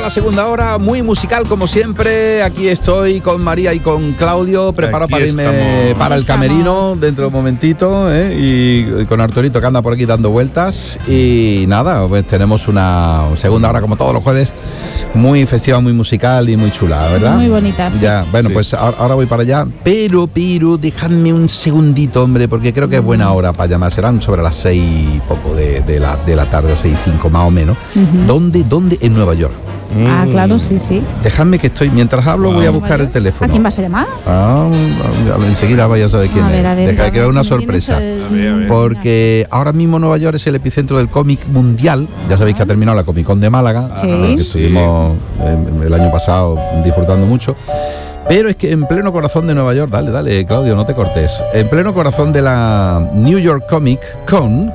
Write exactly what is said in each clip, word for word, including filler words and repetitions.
la segunda hora, muy musical como siempre. Aquí estoy con María y con Claudio, preparado Aquí para irme estamos. para el camerino dentro de un momentito, ¿eh? y, y con Arturito que anda por aquí dando vueltas. Y nada, pues tenemos una segunda hora como todos los jueves, muy festiva, muy musical y muy chula, ¿verdad? Muy bonita, sí. Ya, bueno, Sí. pues ahora, ahora voy para allá, pero, pero, dejadme un segundito, hombre, porque creo que es buena hora para llamar. Serán sobre las seis y poco de, de, la, de la tarde, seis y cinco más o menos. Ujú. ¿Dónde? ¿Dónde? En Nueva York. Ah, claro, sí, sí. Dejadme que estoy, mientras hablo, Wow. voy a buscar el teléfono. ¿A quién vas a llamar? Ah, enseguida vaya a saber quién A ver, a es. ver, Deja a que ver, vea una ¿cómo tienes sorpresa. el- A ver, a ver. Porque ahora mismo Nueva York es el epicentro del cómic mundial. Ya sabéis que ha terminado la Comic Con de Málaga, Sí. que Sí. estuvimos eh, el año pasado disfrutando mucho. Pero es que en pleno corazón de Nueva York, dale, dale, Claudio, no te cortes. En pleno corazón de la New York Comic Con,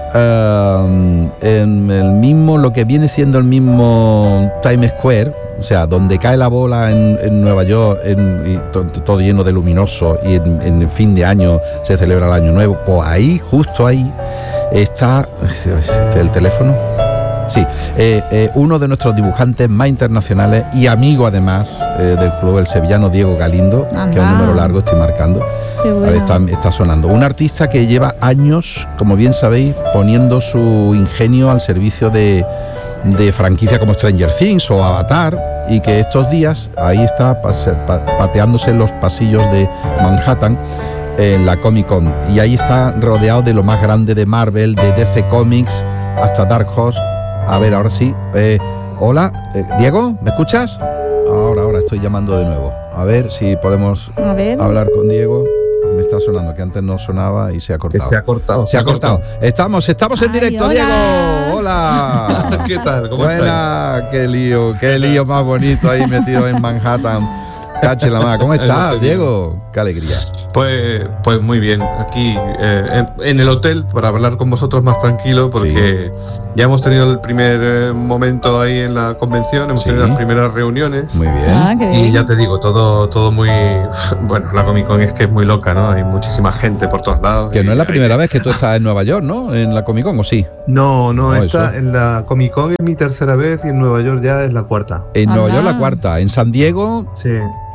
eh, en el mismo, lo que viene siendo el mismo Times Square, o sea, donde cae la bola en, en Nueva York, en, y to- todo lleno de luminoso, y en, en el fin de año se celebra el Año Nuevo, pues ahí, justo ahí, está el teléfono. Sí, eh, eh, uno de nuestros dibujantes más internacionales y amigo además eh, del club, el sevillano Diego Galindo, Anda. que es un número largo, estoy marcando. Qué A bueno. ver, está, está sonando. Un artista que lleva años, como bien sabéis, poniendo su ingenio al servicio de, de franquicias como Stranger Things o Avatar, y que estos días ahí está pase- pa- pateándose en los pasillos de Manhattan en la Comic Con, y ahí está rodeado de lo más grande de Marvel, de D C Comics hasta Dark Horse. A ver, ahora sí. Eh, hola, eh, Diego, ¿me escuchas? Ahora, ahora estoy llamando de nuevo. A ver si podemos A ver. hablar con Diego. Me está sonando, que antes no sonaba y se ha Que cortado. se ha cortado. Se ha cortado. Estamos, estamos en Ay, directo, hola. Diego. Hola. ¿Qué tal? ¿Cómo estáis? Buena, qué lío, qué lío más bonito ahí metido en Manhattan. Cache la más. ¿Cómo estás, Diego? Qué alegría. Pues, pues muy bien, aquí eh, en, en el hotel para hablar con vosotros más tranquilo, porque ya hemos tenido el primer eh, momento ahí en la convención, hemos Sí. tenido las primeras reuniones. Muy bien. Ah, qué bien. Y ya te digo, todo, todo muy... Bueno, la Comic Con es que es muy loca, ¿no? Hay muchísima gente por todos lados. Que y no es la hay- primera vez que tú estás en Nueva York, ¿no? En la Comic Con, ¿o sí? No, no, No, esta eso. en la Comic Con es mi tercera vez y en Nueva York ya es la cuarta. En Nueva Anda. York la cuarta. En San Diego, Sí.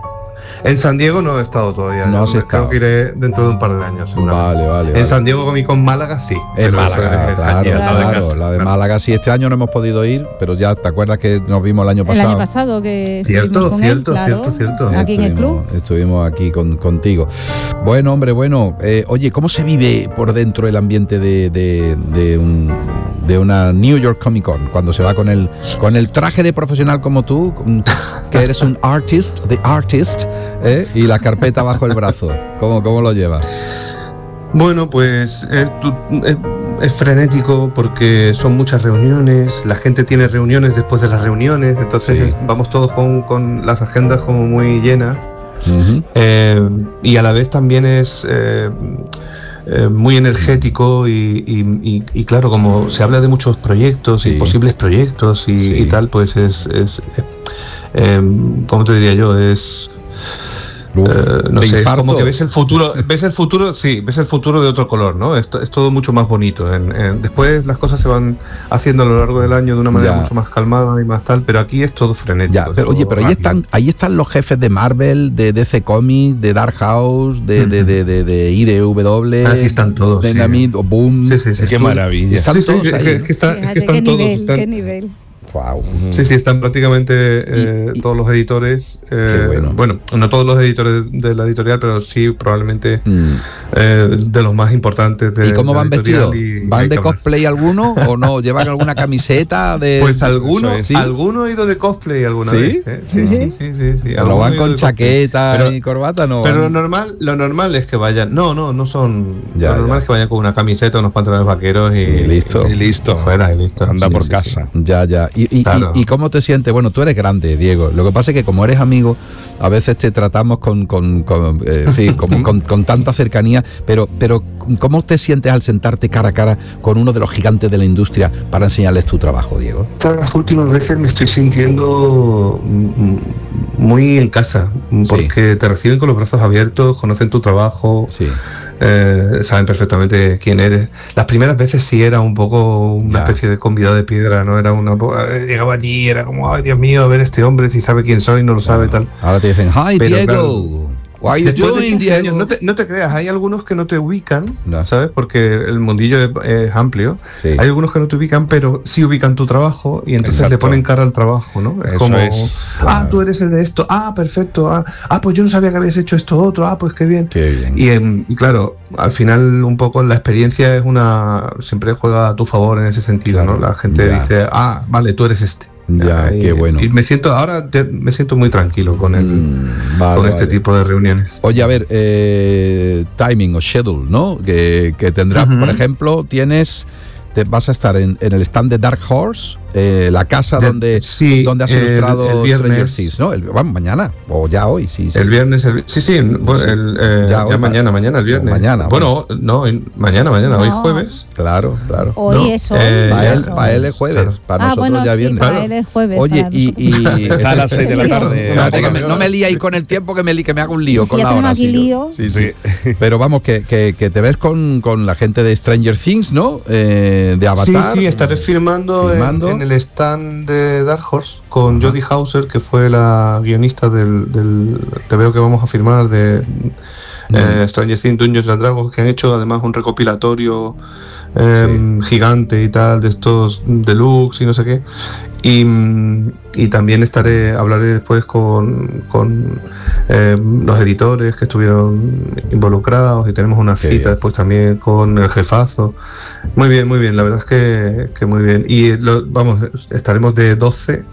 En San Diego no he estado todavía. No yo has creo estado. que iré dentro de un par de años, seguramente. vale, vale. En vale. San Diego Comic Con Málaga sí. En pero eso Málaga, es claro, allí al lado de claro. casa, La de claro. Málaga sí, este año no hemos podido ir, pero ya te acuerdas que nos vimos el año El pasado. año pasado que Cierto, estuvimos con él, cierto, claro, cierto, cierto. aquí en el club. Estuvimos- Estuvimos aquí con, contigo. Bueno, hombre, bueno. eh, oye, ¿cómo se vive por dentro el ambiente de, de, de un, de una New York Comic Con? Cuando se va con el, con el traje de profesional como tú, con- que eres un artist, the artist, ¿eh? y la carpeta bajo el brazo. ¿Cómo, cómo lo llevas? Bueno, pues eh, tú- es, es frenético porque son muchas reuniones, la gente tiene reuniones después de las reuniones, entonces Sí. es- vamos todos con, con las agendas como muy llenas. Ujú. Eh, y a la vez también es eh, eh, muy energético y, y- y- y claro, como se habla de muchos proyectos Sí. y posibles proyectos y, Sí. y tal, pues es, es eh, eh, ¿cómo te diría yo? Es Uf, eh, no de sé, es infarto. como que ves el futuro, ves el futuro, sí, ves el futuro de otro color, ¿no? Es, to- es todo mucho más bonito. En- en- después las cosas se van haciendo a lo largo del año de una manera Ya. mucho más calmada y más tal, pero aquí es todo frenético. Ya, es pero todo oye, pero ahí rápido. están, ahí están los jefes de Marvel, de D C Comics, de Dark House, de, de, de, de, de I D W, Aquí están todos. sí. Dynamite, o Boom. Sí, sí, sí. Qué maravilla. Están Sí, sí, todos que- ahí, que- ¿no? que está- es Fíjate que están qué todos. nivel, están- qué nivel. Guau. Sí, sí, están prácticamente eh, Y- y- todos los editores. eh, Qué bueno. no todos los editores de la editorial, pero sí probablemente Mm. eh, de los más importantes. De, ¿Y cómo de la van editorial vestidos? y- ¿Van hay de que hablar. cosplay alguno o no? ¿Llevan alguna camiseta de...? Pues alguno, Eso es. ¿Sí? alguno ha ido de cosplay alguna ¿Sí? vez. ¿eh? Sí, sí, sí, sí, sí. ¿O Alguno no ha van ido con de cosplay. chaqueta Pero- y corbata? No Pero lo van. normal, lo normal es que vayan. No, no, no son. Ya, lo normal ya. es que vayan con una camiseta, unos pantalones vaqueros y, Y listo. Y listo. fuera y listo. Anda Sí, por sí, casa. Ya, ya. ¿Y, y, Claro. y- y cómo te sientes? Bueno, tú eres grande, Diego. Lo que pasa es que como eres amigo, a veces te tratamos con, con, con, eh, en fin, como con, con tanta cercanía, pero, pero ¿cómo te sientes al sentarte cara a cara con uno de los gigantes de la industria para enseñarles tu trabajo, Diego? Estas últimas veces me estoy sintiendo mm, muy en casa, Sí. porque te reciben con los brazos abiertos, conocen tu trabajo, Sí. eh, saben perfectamente quién eres. Las primeras veces sí era un poco una Ya. especie de convidado de piedra, ¿no? Era una eh, llegaba allí, era como, ay Dios mío, a ver este hombre si sabe quién soy, no lo sabe, tal. Ahora te dicen, hi Pero, Diego, claro, what are you después de doing, quince Diego? años, no te, no te creas, hay algunos que no te ubican, No. ¿sabes? Porque el mundillo es, es amplio. Sí. Hay algunos que no te ubican, pero sí ubican tu trabajo y entonces Exacto. le ponen cara al trabajo, ¿no? Es Eso como, es, ah, claro. tú eres el de esto, ah, perfecto, ah, ah, pues yo no sabía que habías hecho esto otro, ah, pues qué bien. Qué bien. Y, em, y claro, al final un poco la experiencia es una, siempre juega a tu favor en ese sentido, Claro, ¿no? La gente ya. dice, ah, vale, tú eres este. Ya, y, qué bueno. Y me siento, ahora te- me siento muy tranquilo con el, Mm, vale, con este vale. tipo de reuniones. Oye, a ver, eh, timing o schedule, ¿no? Que, que tendrás, Ujú. por ejemplo, tienes, te vas a estar en, en el stand de Dark Horse, eh, la casa De- donde, sí, donde has el- ilustrado el Stranger viernes. Things, ¿no? El, vamos, mañana, o ya hoy, sí. sí. El viernes, el, sí, sí, bueno, el, eh, Ya ya, hoy, mañana, mañana, el viernes. mañana, Bueno, no, en- mañana, mañana, hoy No. jueves. Claro, claro. Hoy No, es hoy. eh, Para ya él, eso. para él es jueves, Claro. para ah, nosotros bueno, ya sí, viernes. para Claro. él es jueves. Oye, para y, nosotros. y Está a las seis de la tarde. Espérate, que me- No, no me líais con el tiempo que me, li- que me haga un lío Si con ya la tenemos hora. aquí sí, lío. sí, sí. Pero vamos, que, que, que te ves con, con la gente de Stranger Things, ¿no? Eh, de Sí, Avatar. sí, estaré firmando, en- Filmando. En, el stand de Dark Horse con Ajá. Jodie Hauser, que fue la guionista del, del Te veo que vamos a firmar de Mm. eh, Stranger Things, Dungeons and Dragons, que han hecho además un recopilatorio eh, gigante y tal, de estos deluxe y no sé qué. Y, mm, y también estaré, hablaré después con, con eh, los editores que estuvieron involucrados y tenemos una Qué cita bien. después también con el jefazo. Muy bien, muy bien, la verdad es que, que muy bien. Y lo- vamos, estaremos de doce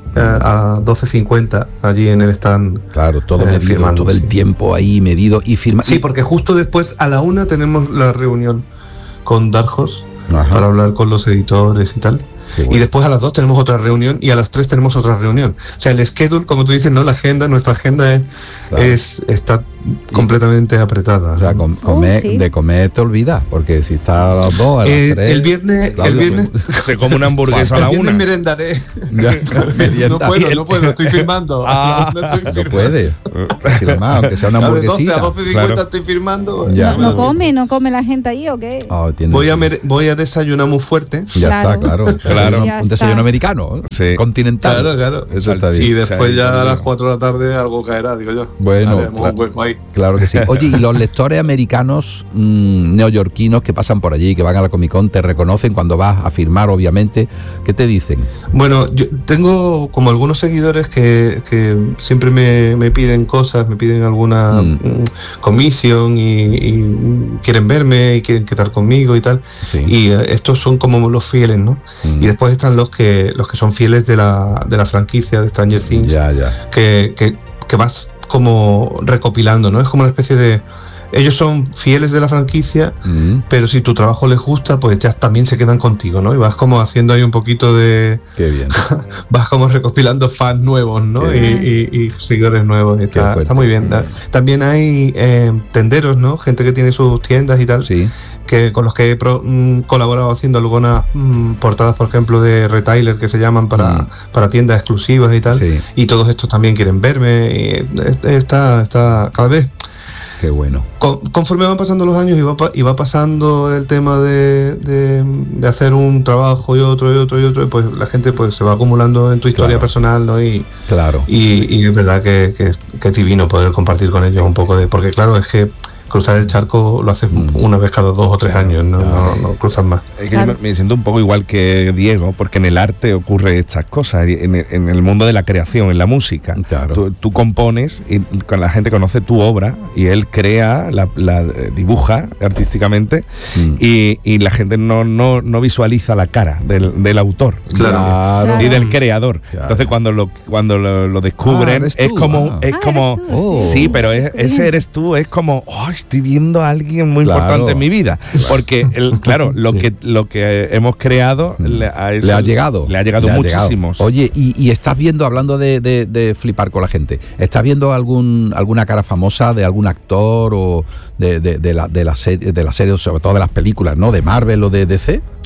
a doce cincuenta allí en el stand. Claro, todo Eh, medido, firmando, todo el sí. tiempo ahí medido y firmando. Sí, porque justo después a la una tenemos la reunión con Dark Horse Ajá. para hablar con los editores y tal. Qué bueno. Y después a las dos tenemos otra reunión y a las tres tenemos otra reunión. O sea, el schedule, como tú dices, no la agenda, nuestra agenda es, Claro. es está completamente apretada. O sea, com- comer, Oh, sí. de comer te olvidas, porque si está a las dos, a las Eh, tres. el viernes, Claudio, el viernes, Se come una hamburguesa a el la viernes una. merendaré. Ya, merienda. No puedo, no puedo, estoy firmando. Ah, no estoy No firmando. puede. Si además, aunque sea una Claro, de doce hamburguesita. a doce cincuenta Claro. estoy firmando. Ya. ¿No, no come? ¿No come la gente ahí o qué? Ah, tiene- Voy a, mer- voy a desayunar muy fuerte. Ya Claro. está, claro. Claro. Ya Un está. desayuno americano, ¿eh? Sí. Continental. Claro, claro. Eso está Y bien. después ya a las Digo. cuatro de la tarde algo caerá, digo yo. Bueno, Haremos claro. un hueco ahí. Claro que sí. Oye, y los lectores americanos mmm, neoyorquinos que pasan por allí, que van a la Comic Con, te reconocen cuando vas a firmar, obviamente. ¿Qué te dicen? Bueno, yo tengo como algunos seguidores que, que siempre me, me piden cosas, me piden alguna Mm. mm, comisión y, y, mm, quieren verme y quieren quedar conmigo y tal. Sí. Y eh, estos son como los fieles, ¿no? Mm. Y después están los que los que son fieles de la, de la franquicia de Stranger Things, Ya, ya. que, que, que vas como recopilando, ¿no? Es como una especie de... Ellos son fieles de la franquicia, Mm, pero si tu trabajo les gusta, pues ya también se quedan contigo, ¿no? Y vas como haciendo ahí un poquito de... qué bien. Vas como recopilando fans nuevos, ¿no? Qué Y, y- y seguidores nuevos. y Está, fuerte. está muy bien. También hay eh, tenderos, ¿no? Gente que tiene sus tiendas y tal, Sí. que con los que he pro- mm, colaborado haciendo algunas mm, portadas, por ejemplo, de retailer que se llaman para, Mm. para tiendas exclusivas y tal. Sí. Y todos estos también quieren verme. Y eh, está, está cada vez... Qué bueno. Con- conforme van pasando los años y va, pa- y va pasando el tema de, de- de hacer un trabajo y otro y otro y otro, pues la gente pues se va acumulando en tu historia Claro. personal, ¿no? Y, Claro. y, y es verdad que, que, que es divino poder compartir con ellos un poco de... Porque claro, es que cruzar el charco lo haces Mm. una vez cada dos o tres años, no, Claro. no, no cruzas más. Es que Claro. yo me, me siento un poco igual que Diego, porque en el arte ocurre estas cosas, en el, en el mundo de la creación, en la música. Claro. Tú, tú compones y con la gente conoce tu obra y él crea, la, la, eh, dibuja artísticamente Mm. y, y la gente no, no, no visualiza la cara del, del autor Claro. Claro. y del creador. Claro. Entonces cuando lo, cuando lo, lo Ah, descubren eres es tú, como... ah. Es Ah, como eres tú, Oh. sí, pero es- Qué ese bien. eres tú, es como, oh, estoy viendo a alguien muy Claro. importante en mi vida. Porque, el, claro, lo, Sí. que, lo que hemos creado Mm. le, a eso Le ha llegado. Le ha llegado muchísimos. Oye, y, y estás viendo, hablando de, de- de flipar con la gente, ¿estás viendo algún alguna cara famosa de algún actor o de, de, de la, de, la serie, de la serie, sobre todo de las películas, ¿no? De Marvel o de D C?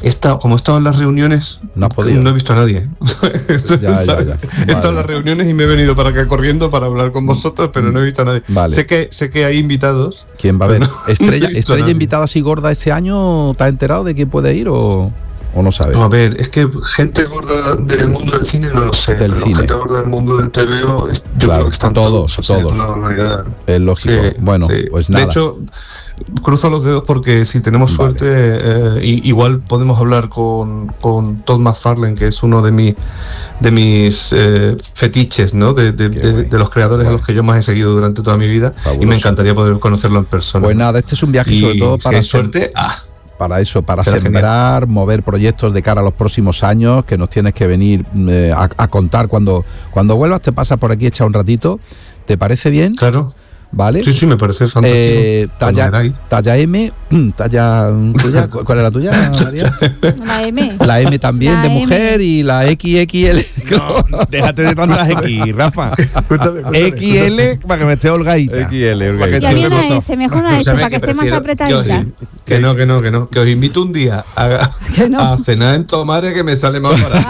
Esta, como he estado en las reuniones, no, no he visto a nadie. Ya, ya, ya. He Vale. estado en las reuniones y me he venido para acá corriendo para hablar con vosotros, pero no he visto a nadie. Vale. Sé que sé que hay invitados. ¿Quién va a ver? No, ¿Estrella, no he visto estrella a nadie. invitada así gorda este año? ¿Te has enterado de quién puede ir o, o no sabes? No, a ver, es que gente gorda del mundo del cine no lo sé. Del pero cine. gente gorda del mundo del T V O, es- yo Claro, creo que están todos, o sea, todos. una barbaridad. Es lógico. Sí, bueno, sí. pues nada. De hecho, cruzo los dedos porque si tenemos Vale. suerte, eh, i- igual podemos hablar con, con Todd McFarlane, que es uno de, mi, de mis eh, fetiches, ¿no? De, de, Qué de- guay. de los creadores Guay. a los que yo más he seguido durante toda mi vida. Fabuloso. Y me encantaría poder conocerlo en persona. Pues nada, este es un viaje y sobre todo si para hay sem- suerte, ¡ah! para eso, para Será sembrar, mover proyectos de cara a los próximos años, que nos tienes que venir eh, a, a contar cuando, cuando vuelvas, te pasas por aquí, echa un ratito. ¿Te parece bien? Claro. ¿Vale? Sí, sí, me parece fantástico. Eh, Cuando talla, queráis. talla M, talla tuya, ¿cu- ¿cuál es la tuya, María? La M. La M también La de M. mujer y la X X L. No, déjate de tantas X, Rafa. Escúchame, escúchame. X L para que me esté holgadita. X L, Para que Ya se viene me a nota. ese, mejor a ese, Escúchame, para que esté más prefiero- apretadita. yo- Que no, que no, que no. Que os invito un día a, Que no. a cenar en Tomares, que me sale más barato.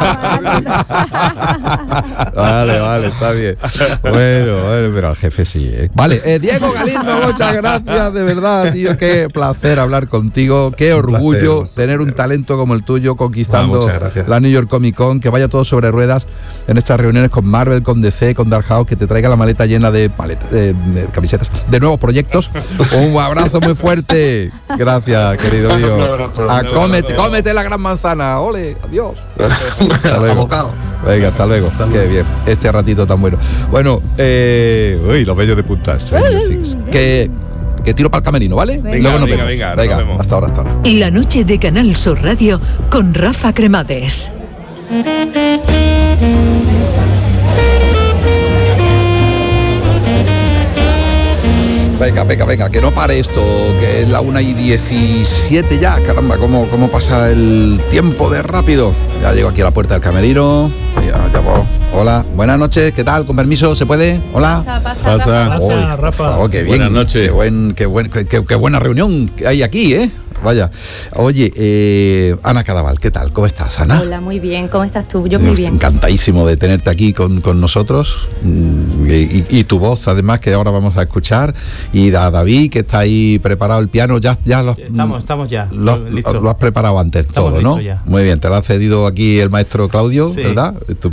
Vale, vale, está bien. Bueno, bueno, pero al jefe sí, ¿eh? Vale, eh, Diego Galindo, muchas gracias, de verdad, tío. Qué placer hablar contigo. Qué Un orgullo placer, tener un talento como el tuyo conquistando Ah, muchas gracias. la New York Comic Con. Que vaya todo sobre ruedas en estas reuniones con Marvel, con D C, con Dark House. Que te traiga la maleta llena de, maleta, de, de camisetas, de nuevos proyectos. Un abrazo muy fuerte. Gracias, querido mío. Un abrazo. A Un cómete, abrazo. cómete la gran manzana. Ole, adiós. Hasta luego. Abocado. Venga, hasta luego. Qué bien. Este ratito tan bueno. Bueno, eh, uy, los bellos de puntas. Stranger Things. Que, que tiro para el camerino, ¿vale? Venga, Luego nos venga, vemos. venga, nos vemos. hasta ahora, hasta ahora. La noche de Canal Sur Radio con Rafa Cremades. Venga, venga, venga, que no pare esto, que es la una y diecisiete ya. Caramba, cómo, cómo pasa el tiempo de rápido. Ya llego aquí a la puerta del camerino. Ya, ya voy. Hola, buenas noches, ¿qué tal? Con permiso, ¿se puede? Hola. Pasa, pasa, Pasa. Rafa. Pasa, Uy, por Rafa. favor, qué bien. Buenas noches. Qué, buen, qué, buen, qué, qué- qué buena reunión que hay aquí, ¿eh? Vaya. Oye, eh, Ana Cadaval, ¿qué tal? ¿Cómo estás, Ana? Hola, muy bien. ¿Cómo estás tú? Yo muy Yo bien. Encantadísimo de tenerte aquí con, con nosotros. Mm, y, y- y tu voz, además, que ahora vamos a escuchar. Y a David, que está ahí preparado el piano. Ya, ya lo, Estamos, estamos ya. lo, listo. lo has preparado antes Estamos todo, ¿no? listos ya. Muy bien, te lo ha cedido aquí el maestro Claudio, Sí. ¿verdad? Estupendo.